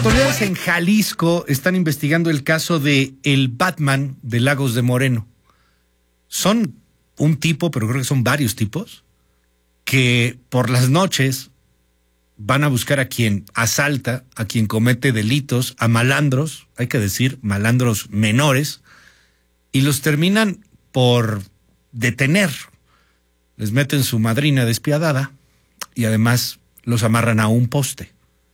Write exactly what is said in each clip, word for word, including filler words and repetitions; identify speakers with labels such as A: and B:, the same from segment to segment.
A: autoridades en Jalisco están investigando el caso de el Batman de Lagos de Moreno. Son un tipo, pero creo que son varios tipos, que por las noches van a buscar a quien asalta, a quien comete delitos, a malandros, hay que decir, malandros menores, y los terminan por detener. Les meten su madrina despiadada y además los amarran a un poste.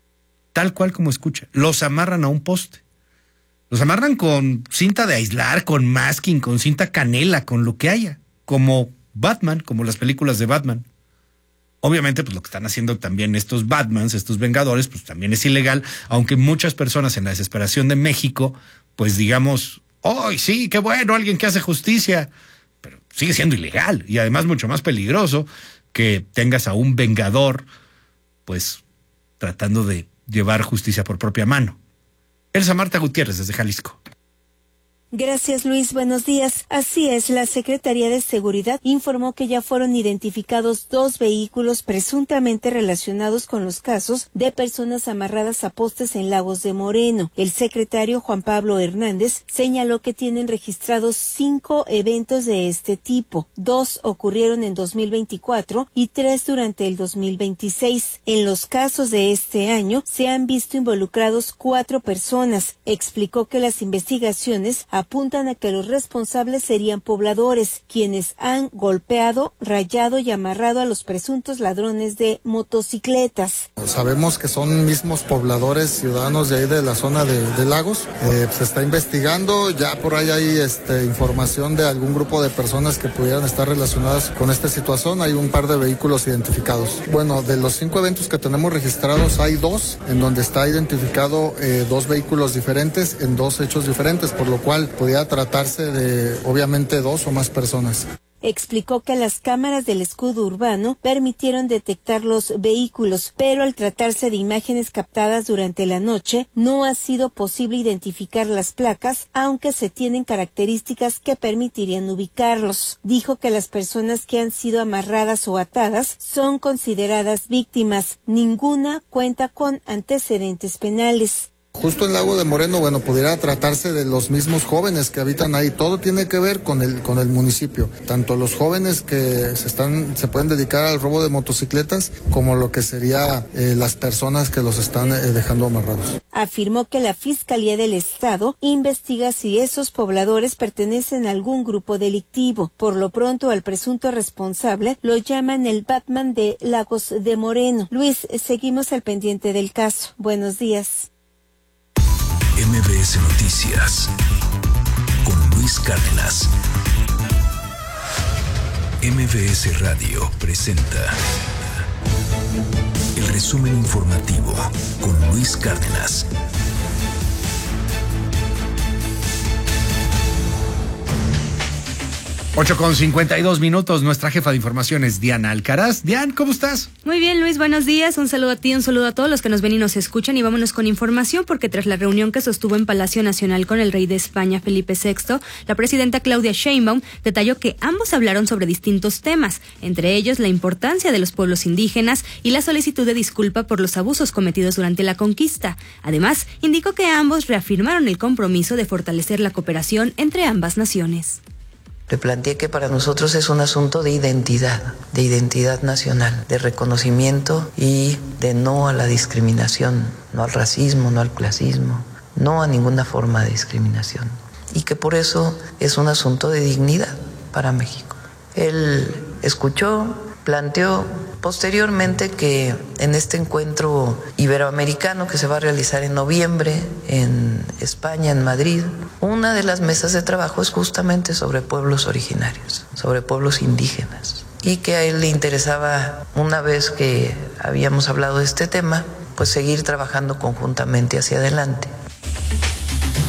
A: Tal cual como escucha, los amarran a un poste. Los amarran con cinta de aislar, con masking, con cinta canela, con lo que haya, como Batman, como las películas de Batman. Obviamente, pues lo que están haciendo también estos Batmans, estos Vengadores, pues también es ilegal, aunque muchas personas en la desesperación de México, pues digamos, ¡ay, sí, qué bueno, alguien que hace justicia! Pero sigue siendo ilegal y además mucho más peligroso que tengas a un Vengador, pues tratando de llevar justicia por propia mano. Elsa Marta Gutiérrez, desde Jalisco.
B: Gracias, Luis. Buenos días. Así es, la Secretaría de Seguridad informó que ya fueron identificados dos vehículos presuntamente relacionados con los casos de personas amarradas a postes en Lagos de Moreno. El secretario Juan Pablo Hernández señaló que tienen registrados cinco eventos de este tipo. Dos ocurrieron en dos mil veinticuatro y tres durante el dos mil veintiséis. En los casos de este año se han visto involucrados cuatro personas. Explicó que las investigaciones apuntan a que los responsables serían pobladores, quienes han golpeado, rayado y amarrado a los presuntos ladrones de motocicletas.
C: Sabemos que son mismos pobladores, ciudadanos de ahí de la zona de, de Lagos. Eh, se está investigando, ya por ahí hay este, información de algún grupo de personas que pudieran estar relacionadas con esta situación. Hay un par de vehículos identificados. Bueno, de los cinco eventos que tenemos registrados, hay dos en donde está identificado eh, dos vehículos diferentes en dos hechos diferentes, por lo cual podría tratarse de, obviamente, dos o más personas.
B: Explicó que las cámaras del escudo urbano permitieron detectar los vehículos, pero al tratarse de imágenes captadas durante la noche, no ha sido posible identificar las placas, aunque se tienen características que permitirían ubicarlos. Dijo que las personas que han sido amarradas o atadas son consideradas víctimas. Ninguna cuenta con antecedentes penales.
C: Justo en Lago de Moreno, bueno, pudiera tratarse de los mismos jóvenes que habitan ahí. Todo tiene que ver con el con el municipio. Tanto los jóvenes que se están se pueden dedicar al robo de motocicletas, como lo que sería eh, las personas que los están eh, dejando amarrados.
B: Afirmó que la Fiscalía del Estado investiga si esos pobladores pertenecen a algún grupo delictivo. Por lo pronto, al presunto responsable lo llaman el Batman de Lagos de Moreno. Luis, seguimos al pendiente del caso. Buenos días.
D: M B S Noticias con Luis Cárdenas. M B S Radio presenta el resumen informativo con Luis Cárdenas.
A: ocho con cincuenta y dos minutos, nuestra jefa de información es Diana Alcaraz. Diana, ¿cómo estás?
E: Muy bien, Luis, buenos días. Un saludo a ti, un saludo a todos los que nos ven y nos escuchan. Y vámonos con información, porque tras la reunión que sostuvo en Palacio Nacional con el rey de España, Felipe sexto, la presidenta Claudia Sheinbaum detalló que ambos hablaron sobre distintos temas, entre ellos la importancia de los pueblos indígenas y la solicitud de disculpa por los abusos cometidos durante la conquista. Además, indicó que ambos reafirmaron el compromiso de fortalecer la cooperación entre ambas naciones.
F: Le planteé que para nosotros es un asunto de identidad, de identidad nacional, de reconocimiento y de no a la discriminación, no al racismo, no al clasismo, no a ninguna forma de discriminación. Y que por eso es un asunto de dignidad para México. Él escuchó, planteó posteriormente que en este encuentro iberoamericano que se va a realizar en noviembre en España, en Madrid, una de las mesas de trabajo es justamente sobre pueblos originarios, sobre pueblos indígenas, y que a él le interesaba, una vez que habíamos hablado de este tema, pues seguir trabajando conjuntamente hacia adelante.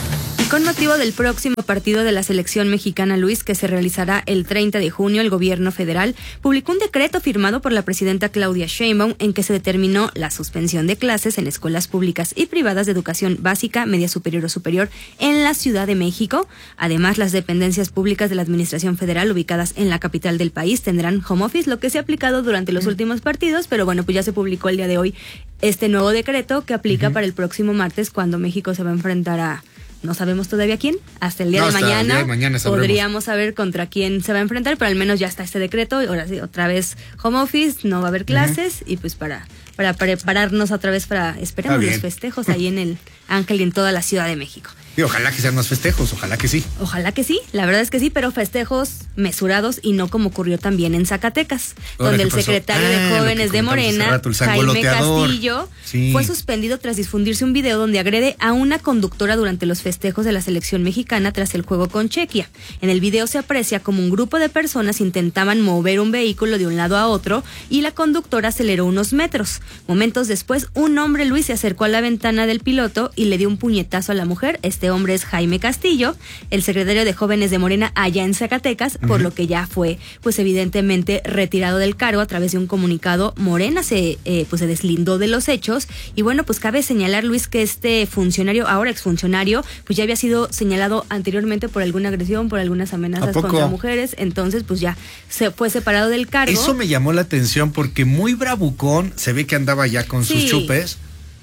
E: con motivo del próximo partido de la selección mexicana, Luis, que se realizará el treinta de junio, el gobierno federal publicó un decreto firmado por la presidenta Claudia Sheinbaum en que se determinó la suspensión de clases en escuelas públicas y privadas de educación básica, media superior o superior en la Ciudad de México. Además, las dependencias públicas de la Administración Federal ubicadas en la capital del país tendrán home office, lo que se ha aplicado durante los últimos partidos, pero bueno, pues ya se publicó el día de hoy este nuevo decreto que aplica uh-huh. para el próximo martes, cuando México se va a enfrentar a, no sabemos todavía quién, hasta el día,
A: no,
E: de,
A: hasta
E: mañana,
A: el día de mañana
E: podríamos saber contra quién se va a enfrentar, pero al menos ya está este decreto. Ahora sí, otra vez home office, no va a haber clases, uh-huh. y pues para, para prepararnos otra vez para, esperemos los festejos ahí en el Ángel y en toda la Ciudad de México.
A: Y ojalá que sean más festejos, ojalá que sí.
E: Ojalá que sí, la verdad es que sí, pero festejos mesurados y no como ocurrió también en Zacatecas,
A: Ahora,
E: donde el
A: pasó?
E: secretario
A: ah,
E: de Jóvenes de Morena,
A: rato,
E: Jaime Castillo,
A: sí.
E: fue suspendido tras difundirse un video donde agrede a una conductora durante los festejos de la selección mexicana tras el juego con Chequia. En el video se aprecia como un grupo de personas intentaban mover un vehículo de un lado a otro y la conductora aceleró unos metros. Momentos después, un hombre, Luis, se acercó a la ventana del piloto y le dio un puñetazo a la mujer. Este hombre es Jaime Castillo, el secretario de Jóvenes de Morena allá en Zacatecas, uh-huh. por lo que ya fue, pues evidentemente retirado del cargo. A través de un comunicado, Morena se, eh, pues se deslindó de los hechos. Y bueno, pues cabe señalar, Luis, que este funcionario, ahora exfuncionario, pues ya había sido señalado anteriormente por alguna agresión, por algunas amenazas contra mujeres. Entonces, pues ya se fue separado del cargo.
A: Eso me llamó la atención porque muy bravucón, se ve que andaba ya con sí. sus chupes,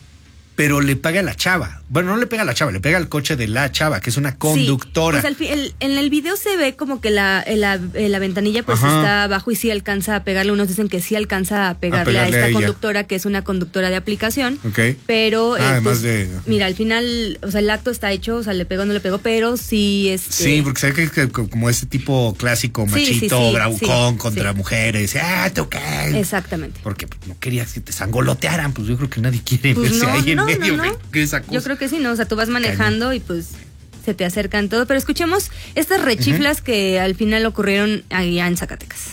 A: pero le pega a la chava. Bueno, no le pega a la chava, le pega al coche de la chava, que es una conductora.
E: Sí, pues el, en el video se ve como que la, la, la ventanilla pues Ajá. está abajo y sí alcanza a pegarle. Unos dicen que sí alcanza a pegarle a, pegarle a esta a conductora, que es una conductora de aplicación.
A: Okay.
E: Pero,
A: ah,
E: eh,
A: además
E: pues,
A: de...
E: mira, al final, o sea, el acto está hecho, o sea, le pegó, no le pegó, pero sí es...
A: Sí, porque se ve que, que como ese tipo clásico, machito, sí, sí, sí, bravucón, sí, contra sí. mujeres. Ah, ¿tú qué?
E: Exactamente.
A: Porque no querías que te sangolotearan, pues yo creo que nadie quiere pues verse
E: no,
A: ahí
E: no,
A: en medio.
E: No, no.
A: Que esa cosa.
E: Yo creo que sí, ¿no? O sea, tú vas manejando Caño. y pues se te acercan todo. Pero escuchemos estas rechiflas uh-huh. que al final ocurrieron allá en Zacatecas.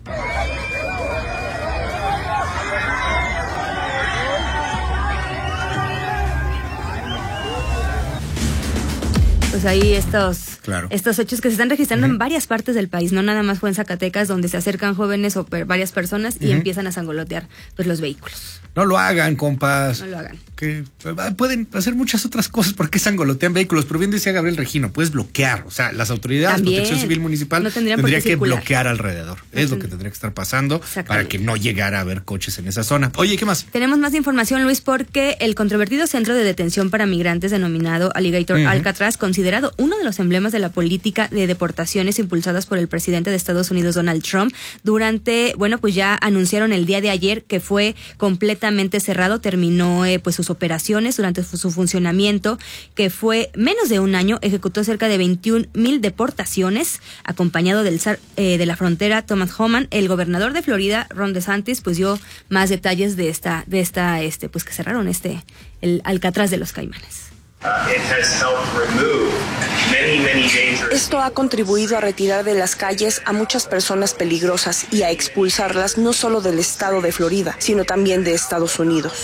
E: Pues ahí estos,
A: claro.
E: estos hechos que se están registrando uh-huh. en varias partes del país, no nada más fue en Zacatecas, donde se acercan jóvenes o per, varias personas y uh-huh. empiezan a sangolotear pues los vehículos.
A: No lo hagan, compas.
E: No lo hagan.
A: Que pueden hacer muchas otras cosas porque sangolotean vehículos, pero bien decía Gabriel Regino, puedes bloquear, o sea, las autoridades de protección civil municipal
E: no tendrían
A: tendría que
E: circular.
A: bloquear alrededor. No es ten... lo que tendría que estar pasando para que no llegara a haber coches en esa zona. Oye, ¿qué más?
E: Tenemos más información, Luis, porque el controvertido centro de detención para migrantes denominado Alligator uh-huh. Alcatraz, considerado uno de los emblemas de la política de deportaciones impulsadas por el presidente de Estados Unidos, Donald Trump, durante, bueno, pues ya anunciaron el día de ayer que fue completamente cerrado, terminó eh, pues sus operaciones durante su funcionamiento, que fue menos de un año, ejecutó cerca de veintiún mil deportaciones, acompañado del zar eh, de la frontera, Thomas Homan. El gobernador de Florida, Ron DeSantis, pues dio más detalles de esta, de esta, este, pues que cerraron este, el Alcatraz de los Caimanes.
G: Esto ha contribuido a retirar de las calles a muchas personas peligrosas y a expulsarlas no solo del estado de Florida, sino también de Estados Unidos.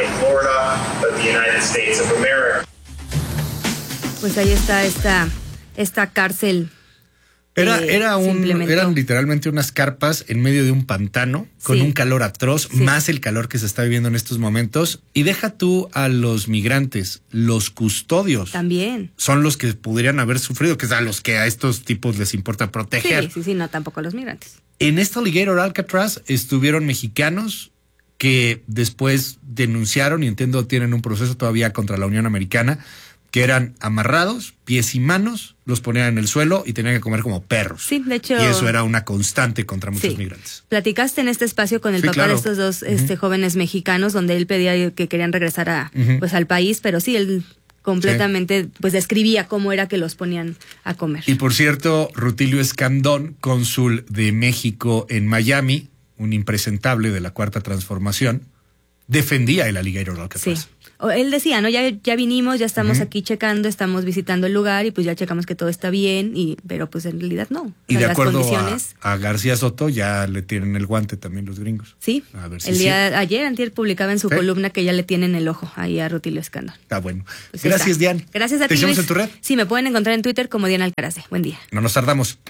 E: Pues ahí está esta, esta cárcel.
A: Era, era un, eran literalmente unas carpas en medio de un pantano con sí. un calor atroz, sí. más el calor que se está viviendo en estos momentos. Y deja tú a los migrantes, los custodios.
E: También.
A: Son los que pudieran haber sufrido, que es a los que a estos tipos les importa proteger.
E: Sí, sí, sí, no, tampoco a los migrantes.
A: En esta Alligator Alcatraz estuvieron mexicanos que después denunciaron, y entiendo tienen un proceso todavía contra la Unión Americana, que eran amarrados, pies y manos, los ponían en el suelo y tenían que comer como perros.
E: Sí, de hecho.
A: Y eso era una constante contra muchos
E: sí.
A: migrantes.
E: Platicaste en este espacio con el
A: sí,
E: papá
A: claro.
E: de estos dos este, uh-huh. jóvenes mexicanos, donde él pedía que querían regresar a, uh-huh. pues, al país, pero sí, él completamente sí. pues describía cómo era que los ponían a comer.
A: Y por cierto, Rutilio Escandón, cónsul de México en Miami, un impresentable de la Cuarta Transformación, defendía el Alligator Alcatraz.
E: Sí. o él decía, ¿no? Ya, ya vinimos, ya estamos
A: Uh-huh.
E: aquí checando, estamos visitando el lugar y pues ya checamos que todo está bien, y pero pues en realidad no.
A: Y
E: O sea,
A: de
E: las
A: acuerdo
E: condiciones,
A: a, a García Soto, ya le tienen el guante también los gringos.
E: Sí,
A: A ver si
E: el día
A: sí.
E: ayer, antier, publicaba en su
A: ¿Sí?
E: columna que ya le tienen el ojo ahí a Rutilio Escandón.
A: Está bueno.
E: Pues ahí
A: Gracias,
E: está.
A: Diana.
E: Gracias a
A: ¿Te
E: ti,
A: seguimos
E: Luis.
A: en tu red?
E: Sí, me pueden encontrar en Twitter como Diana Alcarace. Buen día.
A: No nos tardamos.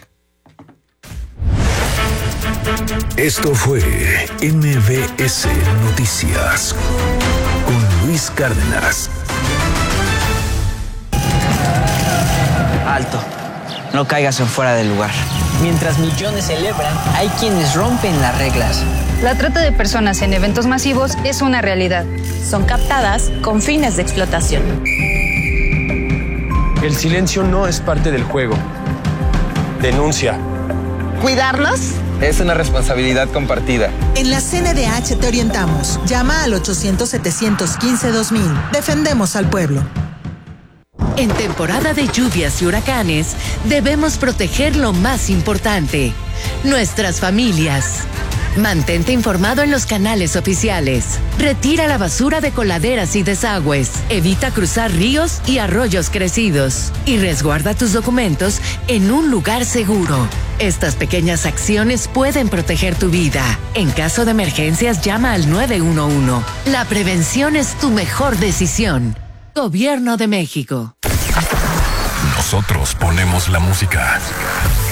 D: Esto fue M B S Noticias con Luis Cárdenas.
H: Alto, no caigas en fuera del lugar. Mientras millones celebran, hay quienes rompen las reglas.
I: La trata de personas en eventos masivos es una realidad.
J: Son captadas con fines de explotación.
K: El silencio no es parte del juego. Denuncia.
J: ¿Cuidarnos?
L: Es una responsabilidad compartida.
M: En la C N D H te orientamos. Llama al ochocientos, setecientos quince, dos mil. Defendemos al pueblo.
N: En temporada de lluvias y huracanes, debemos proteger lo más importante, nuestras familias. Mantente informado en los canales oficiales. Retira la basura de coladeras y desagües. Evita cruzar ríos y arroyos crecidos. Y resguarda tus documentos en un lugar seguro. Estas pequeñas acciones pueden proteger tu vida. En caso de emergencias, llama al nueve uno uno. La prevención es tu mejor decisión. Gobierno de México.
D: Nosotros ponemos la música.